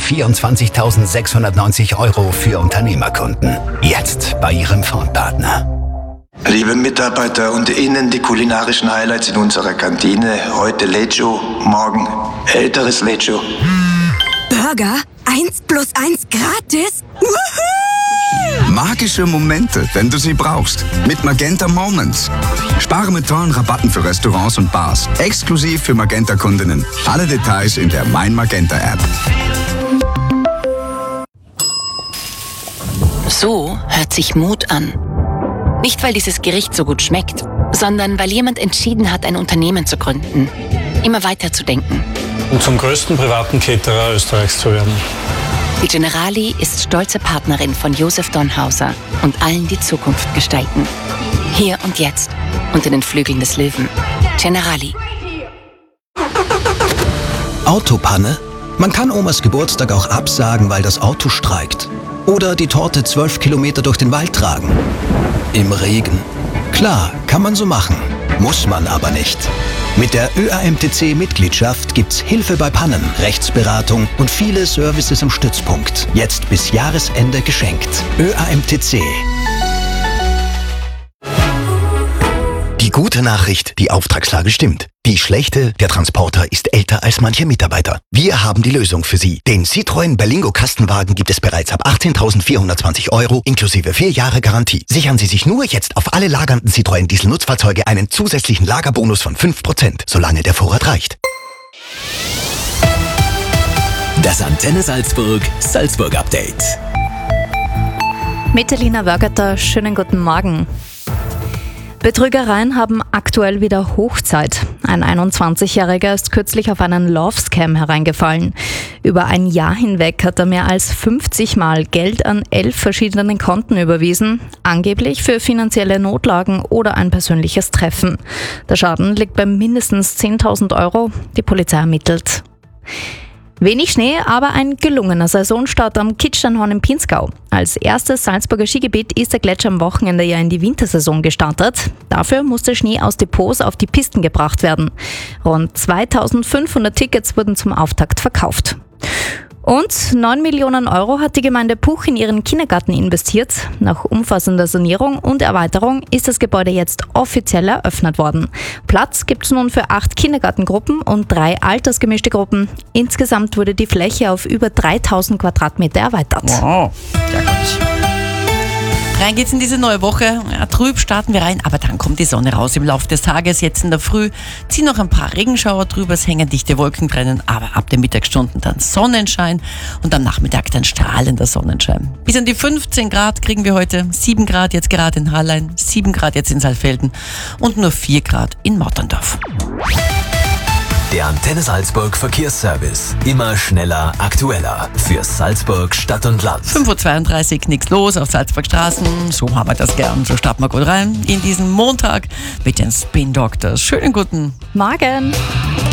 24.690 € für Unternehmerkunden. Jetzt bei Ihrem Fondpartner. Liebe Mitarbeiter und Ihnen die kulinarischen Highlights in unserer Kantine. Heute Lecho, morgen älteres Lecho. Burger? 1 + 1 gratis? Woohoo! Magische Momente, wenn du sie brauchst. Mit Magenta Moments. Spare mit tollen Rabatten für Restaurants und Bars. Exklusiv für Magenta-Kundinnen. Alle Details in der Mein Magenta-App. So hört sich Mut an. Nicht, weil dieses Gericht so gut schmeckt, sondern weil jemand entschieden hat, ein Unternehmen zu gründen. Immer weiter zu denken. Und zum größten privaten Caterer Österreichs zu werden. Die Generali ist stolze Partnerin von Josef Donhauser und allen, die Zukunft gestalten. Hier und jetzt, unter den Flügeln des Löwen. Generali. Autopanne? Man kann Omas Geburtstag auch absagen, weil das Auto streikt. Oder die Torte 12 Kilometer durch den Wald tragen. Im Regen. Klar, kann man so machen. Muss man aber nicht. Mit der ÖAMTC-Mitgliedschaft gibt's Hilfe bei Pannen, Rechtsberatung und viele Services im Stützpunkt. Jetzt bis Jahresende geschenkt. ÖAMTC. Die gute Nachricht, die Auftragslage stimmt. Die schlechte, der Transporter ist älter als manche Mitarbeiter. Wir haben die Lösung für Sie. Den Citroën Berlingo Kastenwagen gibt es bereits ab 18.420 € inklusive 4 Jahre Garantie. Sichern Sie sich nur jetzt auf alle lagernden Citroën Diesel-Nutzfahrzeuge einen zusätzlichen Lagerbonus von 5%, solange der Vorrat reicht. Das Antenne Salzburg Update. Mit Elina Wörgerter, schönen guten Morgen. Betrügereien haben aktuell wieder Hochzeit. Ein 21-Jähriger ist kürzlich auf einen Love-Scam hereingefallen. Über ein Jahr hinweg hat er mehr als 50 Mal Geld an 11 verschiedenen Konten überwiesen, angeblich für finanzielle Notlagen oder ein persönliches Treffen. Der Schaden liegt bei mindestens 10.000 €. Die Polizei ermittelt. Wenig Schnee, aber ein gelungener Saisonstart am Kitzsteinhorn im Pinzgau. Als erstes Salzburger Skigebiet ist der Gletscher am Wochenende ja in die Wintersaison gestartet. Dafür musste Schnee aus Depots auf die Pisten gebracht werden. Rund 2.500 Tickets wurden zum Auftakt verkauft. Und 9 Millionen € hat die Gemeinde Puch in ihren Kindergarten investiert. Nach umfassender Sanierung und Erweiterung ist das Gebäude jetzt offiziell eröffnet worden. Platz gibt es nun für 8 Kindergartengruppen und 3 altersgemischte Gruppen. Insgesamt wurde die Fläche auf über 3.000 Quadratmeter erweitert. Wow, ja gut. Rein geht's in diese neue Woche. Ja, trüb starten wir rein, aber dann kommt die Sonne raus im Laufe des Tages. Jetzt in der Früh ziehen noch ein paar Regenschauer drüber, es hängen dichte Wolken drinnen, aber ab den Mittagsstunden dann Sonnenschein und am Nachmittag dann strahlender Sonnenschein. Bis an die 15 Grad kriegen wir heute, 7 Grad jetzt gerade in Hallein, 7 Grad jetzt in Saalfelden und nur 4 Grad in Mauterndorf. Der Antenne Salzburg Verkehrsservice. Immer schneller, aktueller. Für Salzburg Stadt und Land. 5.32 Uhr, nichts los auf Salzburg Straßen. So haben wir das gern. So starten wir gut rein in diesen Montag mit den Spin Doctors. Schönen guten Morgen.